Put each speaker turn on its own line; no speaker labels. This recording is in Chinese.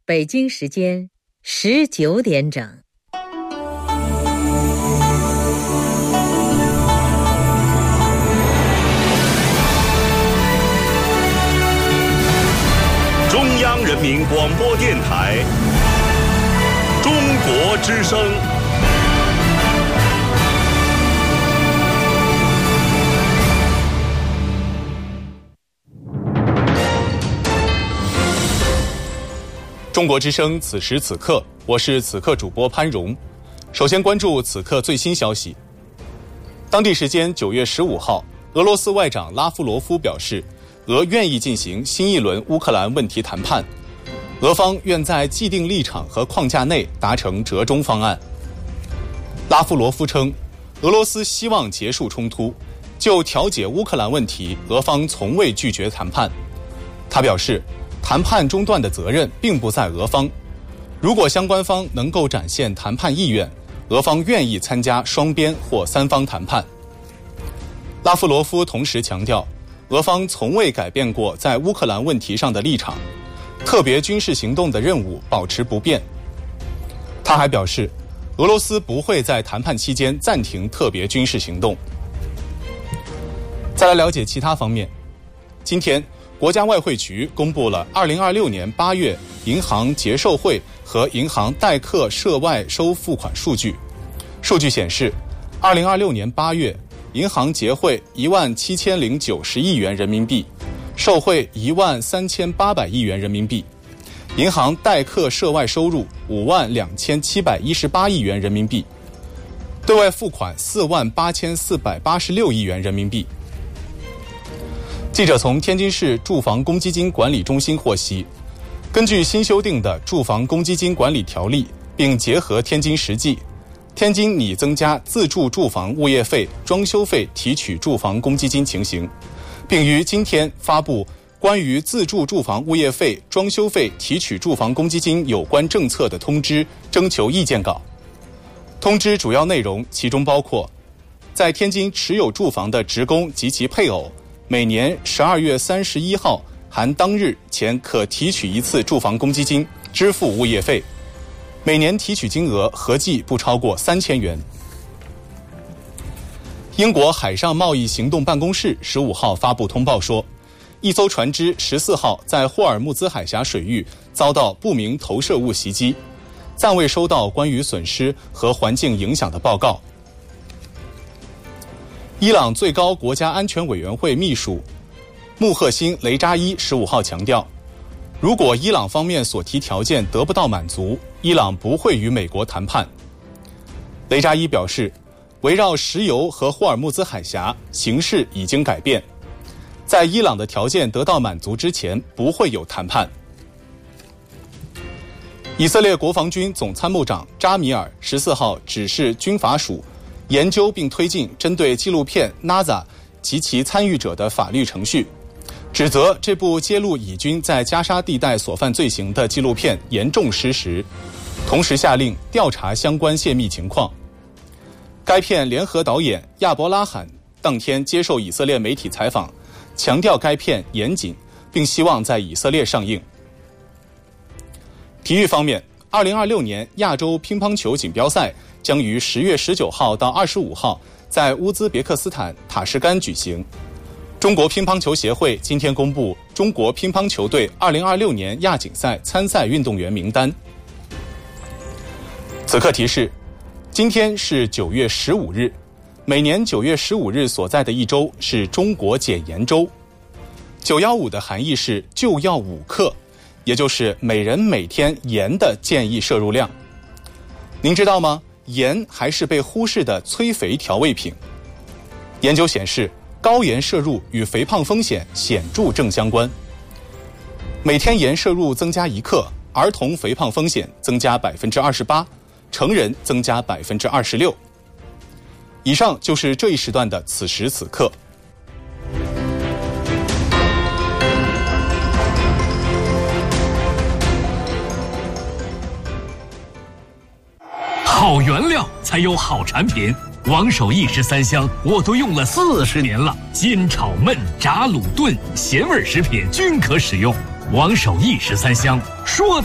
北京时间19点整。
中央人民广播电台中国之声。
中国之声此时此刻，我是此刻主播潘荣。首先关注此刻最新消息。当地时间9月15号，俄罗斯外长拉夫罗夫表示，俄愿意进行新一轮乌克兰问题谈判，俄方愿在既定立场和框架内达成折中方案。拉夫罗夫称，俄罗斯希望结束冲突，就调解乌克兰问题，俄方从未拒绝谈判。他表示，谈判中断的责任并不在俄方，如果相关方能够展现谈判意愿，俄方愿意参加双边或三方谈判。拉夫罗夫同时强调，俄方从未改变过在乌克兰问题上的立场，特别军事行动的任务保持不变。他还表示，俄罗斯不会在谈判期间暂停特别军事行动。再来了解其他方面，今天国家外汇局公布了2026年8月银行结售汇和银行代客涉外收付款数据。数据显示，2026年8月，银行结汇17090亿元人民币，受汇13800亿元人民币，银行代客涉外收入52718亿元人民币，对外付款48486亿元人民币。记者从天津市住房公积金管理中心获悉，根据新修订的住房公积金管理条例，并结合天津实际，天津拟增加自住住房物业费、装修费提取住房公积金情形，并于今天发布关于自住住房物业费、装修费提取住房公积金有关政策的通知征求意见稿。通知主要内容其中包括，在天津持有住房的职工及其配偶，每年12月31号含当日前可提取一次住房公积金，支付物业费，每年提取金额合计不超过3000元。英国海上贸易行动办公室15号发布通报说，一艘船只14号在霍尔木兹海峡水域遭到不明投射物袭击，暂未收到关于损失和环境影响的报告。伊朗最高国家安全委员会秘书穆赫辛·雷扎伊15号强调，如果伊朗方面所提条件得不到满足，伊朗不会与美国谈判。雷扎伊表示，围绕石油和霍尔木兹海峡，形势已经改变，在伊朗的条件得到满足之前，不会有谈判。以色列国防军总参谋长扎米尔14号指示军法署研究并推进针对纪录片《NASA》及其参与者的法律程序，指责这部揭露以军在加沙地带所犯罪行的纪录片严重失实，同时下令调查相关泄密情况。该片联合导演亚伯拉罕当天接受以色列媒体采访，强调该片严谨，并希望在以色列上映。体育方面，2026年亚洲乒乓球锦标赛将于10月19号到25号在乌兹别克斯坦塔什干举行。中国乒乓球协会今天公布中国乒乓球队2026年亚锦赛参赛运动员名单。此刻提示，今天是9月15日，每年9月15日所在的一周是中国检验周。915的含义是就要5克，也就是每人每天盐的建议摄入量。您知道吗？盐还是被忽视的催肥调味品。研究显示，高盐摄入与肥胖风险显著正相关。每天盐摄入增加1克，儿童肥胖风险增加28%，成人增加26%。以上就是这一时段的此时此刻。
好原料才有好产品，王守义13香我都用了40年了，煎炒焖炸卤炖咸味食品均可使用。王守义13香说的